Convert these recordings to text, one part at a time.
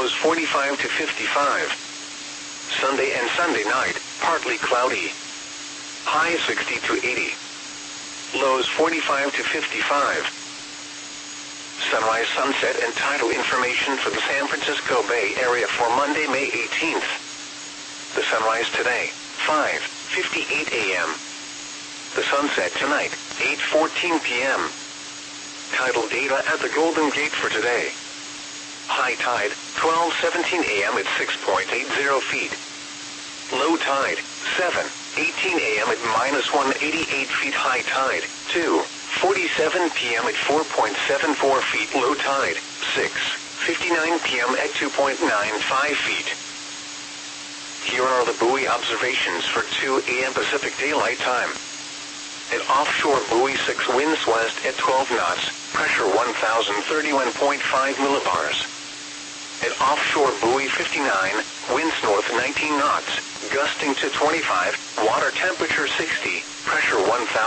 lows 45 to 55. Sunday and Sunday night, partly cloudy. High 60 to 80. Lows 45 to 55. Sunrise, sunset, and tidal information for the San Francisco Bay Area for Monday, May 18th. The sunrise today, 5:58 a.m. The sunset tonight, 8:14 p.m. Tidal data at the Golden Gate for today. High tide, 12:17 a.m. at 6.80 feet. Low tide, 7:18 a.m. at -188 feet. High tide, 2:47 p.m. at 4.74 feet. Low tide, 6:59 p.m. at 2.95 feet. Here are the buoy observations for 2 a.m. Pacific Daylight Time. At offshore buoy 6, winds west at 12 knots, pressure 1,031.5 millibars. At offshore buoy 59, winds north 19 knots, gusting to 25, water temperature 60, pressure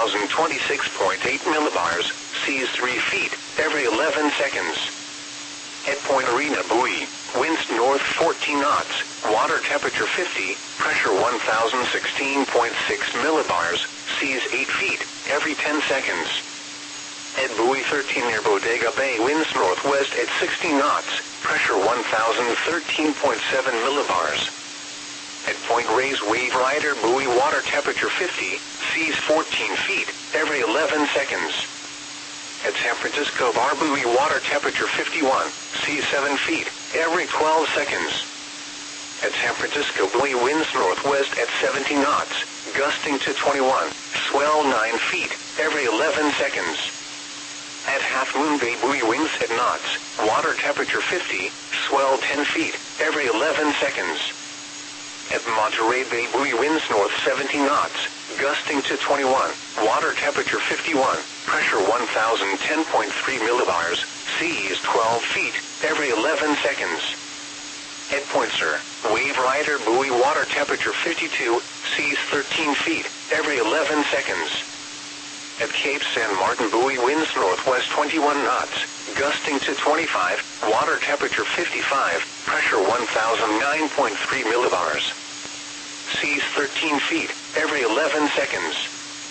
1,026.8 millibars, seas 3 feet, every 11 seconds. At Point Arena buoy, winds north 14 knots, water temperature 50, pressure 1,016.6 millibars, seas 8 feet, every 10 seconds. At buoy 13 near Bodega Bay, winds northwest at 60 knots, pressure 1,013.7 millibars. At Point Reyes Wave Rider buoy, water temperature 50, seas 14 feet, every 11 seconds. At San Francisco Bar buoy, water temperature 51, seas 7 feet, every 12 seconds. At San Francisco buoy, winds northwest at 70 knots, gusting to 21, swell 9 feet, every 11 seconds. At Half Moon Bay buoy, winds at knots, water temperature 50, swell 10 feet, every 11 seconds. At Monterey Bay buoy, winds north 70 knots, gusting to 21, water temperature 51, pressure 1,010.3 millibars, seas 12 feet, every 11 seconds. At Point Sur, Wave Rider buoy, water temperature 52, seas 13 feet, every 11 seconds. At Cape San Martin buoy, winds northwest 21 knots, gusting to 25, water temperature 55, pressure 1,009.3 millibars. Seas 13 feet, every 11 seconds.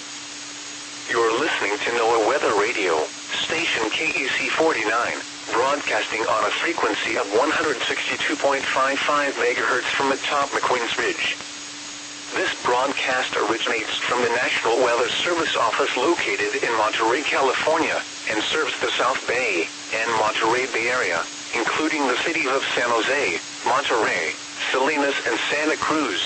You're listening to NOAA Weather Radio, station KEC 49, broadcasting on a frequency of 162.55 MHz from atop McQueen's Ridge. This broadcast originates from the National Weather Service office located in Monterey, California, and serves the South Bay and Monterey Bay Area, including the cities of San Jose, Monterey, Salinas, and Santa Cruz.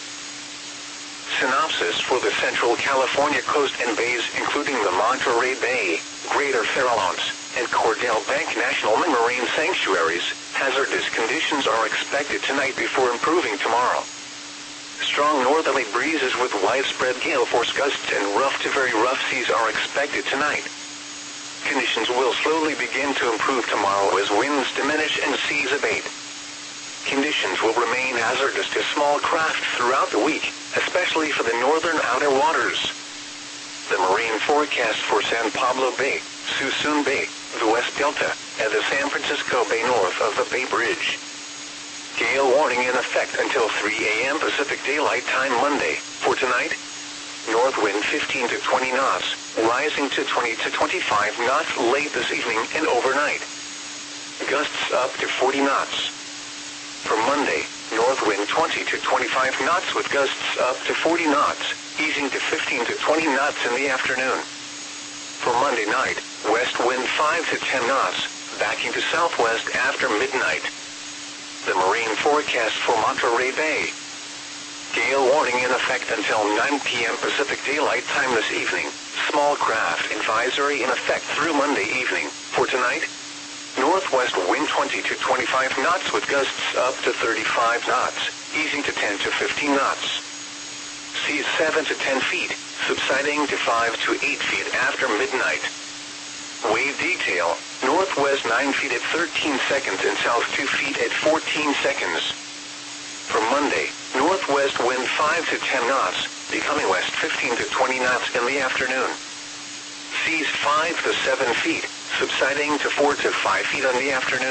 Synopsis for the Central California coast and bays, including the Monterey Bay, Greater Farallones, and Cordell Bank National Marine Sanctuaries. Hazardous conditions are expected tonight before improving tomorrow. Strong northerly breezes with widespread gale force gusts and rough to very rough seas are expected tonight. Conditions will slowly begin to improve tomorrow as winds diminish and seas abate. Conditions will remain hazardous to small craft throughout the week, especially for the northern outer waters. The marine forecast for San Pablo Bay, Suisun Bay, the West Delta, and the San Francisco Bay north of the Bay Bridge. Gale warning in effect until 3 a.m. Pacific Daylight Time Monday. For tonight, north wind 15 to 20 knots, rising to 20 to 25 knots late this evening and overnight. Gusts up to 40 knots. For Monday, north wind 20 to 25 knots with gusts up to 40 knots, easing to 15 to 20 knots in the afternoon. For Monday night, west wind 5 to 10 knots, backing to southwest after midnight. The marine forecast for Monterey Bay. Gale warning in effect until 9 p.m. Pacific Daylight Time this evening. Small craft advisory in effect through Monday evening. For tonight, northwest wind 20 to 25 knots with gusts up to 35 knots, easing to 10 to 15 knots. Seas 7 to 10 feet, subsiding to 5 to 8 feet after midnight. Wave detail, northwest 9 feet at 13 seconds and south 2 feet at 14 seconds. For Monday, northwest wind 5 to 10 knots, becoming west 15 to 20 knots in the afternoon. Seas 5 to 7 feet, subsiding to 4 to 5 feet in the afternoon.